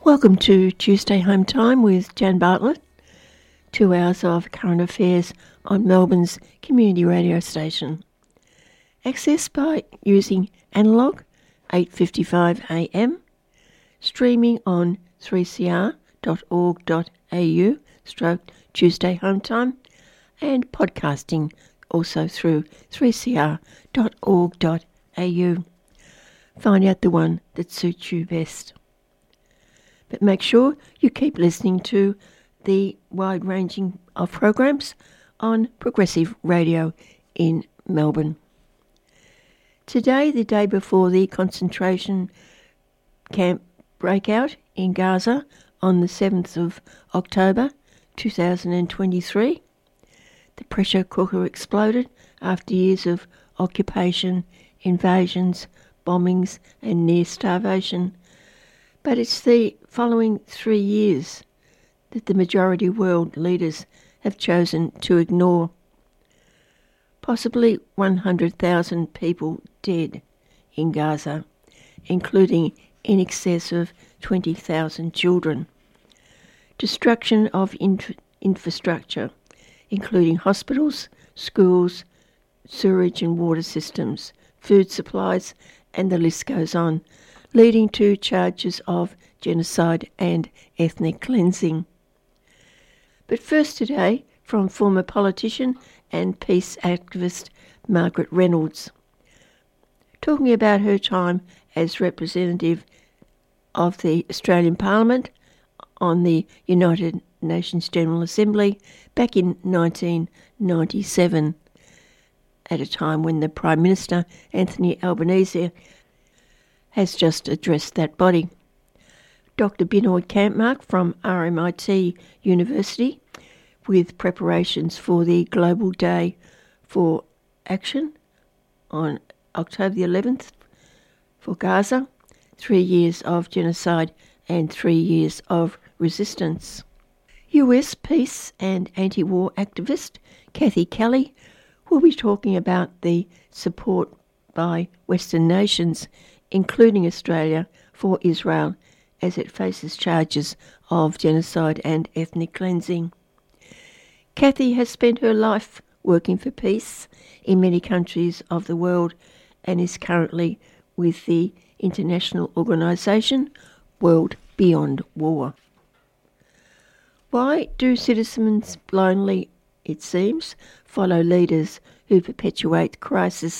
Welcome to Tuesday Home Time with Jan Bartlett. 2 hours of current affairs on Melbourne's community radio station. Accessed by using analogue 8:55 AM, streaming on 3cr.org.au/Tuesday Home Time, and podcasting also through 3cr.org.au. Find out the one that suits you best. But make sure you keep listening to the wide-ranging of programs on Progressive Radio in Melbourne. Today, the day before the concentration camp breakout in Gaza on the 7th of October 2023, the pressure cooker exploded after years of occupation, invasions, bombings and near starvation. But it's the following 3 years that the majority world leaders have chosen to ignore. Possibly 100,000 people dead in Gaza, including in excess of 20,000 children. Destruction of infrastructure, including hospitals, schools, sewerage and water systems, food supplies, and the list goes on, leading to charges of genocide and ethnic cleansing. But first today, from former politician and peace activist Margaret Reynolds, talking about her time as representative of the Australian Parliament on the United Nations General Assembly back in 1997, at a time when the Prime Minister, Anthony Albanese, has just addressed that body. Dr. Binoy Kampmark from RMIT University, with preparations for the Global Day for Action on October the 11th for Gaza, 3 years of genocide and 3 years of resistance. US peace and anti-war activist Kathy Kelly will be talking about the support by Western nations, including Australia, for Israel as it faces charges of genocide and ethnic cleansing. Kathy has spent her life working for peace in many countries of the world and is currently with the international organisation World Beyond War. Why do citizens blindly, it seems, follow leaders who perpetuate crisis